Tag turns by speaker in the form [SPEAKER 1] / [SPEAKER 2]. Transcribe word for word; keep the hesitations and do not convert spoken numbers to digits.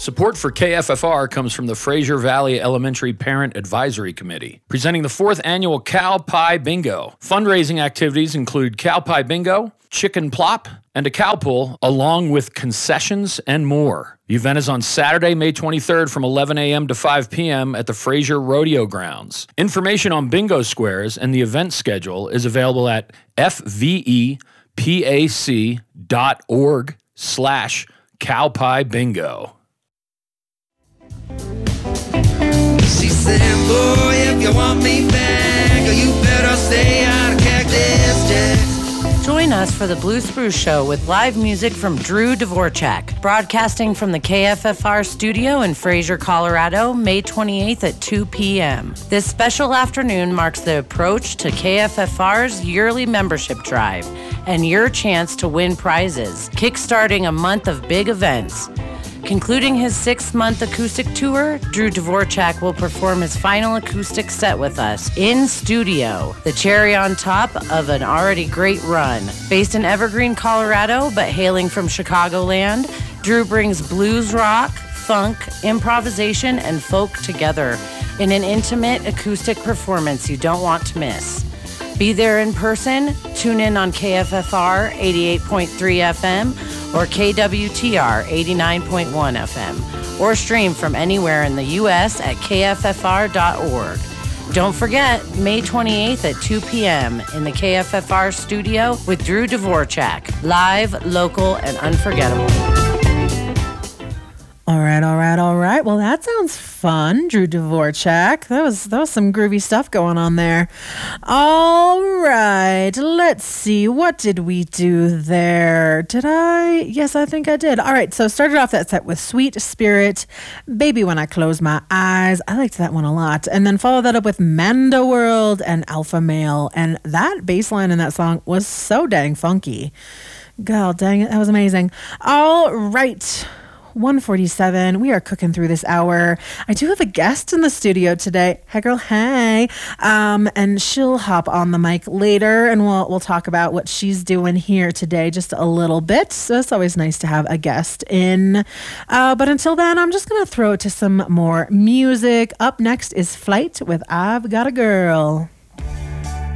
[SPEAKER 1] Support for K F F R comes from the Fraser Valley Elementary Parent Advisory Committee, presenting the fourth annual Cow Pie Bingo. Fundraising activities include Cow Pie Bingo, Chicken Plop, and a cow pull, along with concessions and more. The event is on Saturday, May twenty-third from eleven a.m. to five p.m. at the Fraser Rodeo Grounds. Information on bingo squares and the event schedule is available at fvepac dot org slash cowpie bingo.
[SPEAKER 2] She said, boy, if you want me back, you better stay out of Cactus Jack.
[SPEAKER 3] Join us for the Blue Spruce Show with live music from Drew Dvorak, broadcasting from the K F F R studio in Fraser, Colorado, May twenty-eighth at two p.m. This special afternoon marks the approach to K F F R's yearly membership drive and your chance to win prizes, kickstarting a month of big events. Concluding his six-month acoustic tour, Drew Dvorak will perform his final acoustic set with us in studio, the cherry on top of an already great run. Based in Evergreen, Colorado, but hailing from Chicagoland, Drew brings blues rock, funk, improvisation, and folk together in an intimate acoustic performance you don't want to miss. Be there in person, tune in on K F F R eighty-eight point three F M or K W T R eighty-nine point one F M, or stream from anywhere in the U S at K F F R dot org. Don't forget, May twenty-eighth at two p.m. in the K F F R studio with Drew Dvorak, live, local, and unforgettable.
[SPEAKER 4] All right, all right, all right. Well, that sounds fun, Drew Dvorak. That was that was some groovy stuff going on there. All right, let's see. What did we do there? Did I? Yes, I think I did. All right, so started off that set with Sweet Spirit, Baby When I Close My Eyes. I liked that one a lot. And then followed that up with Manda World and Alpha Male. And that bass line in that song was so dang funky. God dang it, that was amazing. All right. one forty-seven. We are cooking through this hour. I do have a guest in the studio today. Hey girl, hey. Um, and she'll hop on the mic later and we'll we'll talk about what she's doing here today just a little bit. So it's always nice to have a guest in. Uh, but until then, I'm just gonna throw it to some more music. Up next is Flight with I've Got a Girl.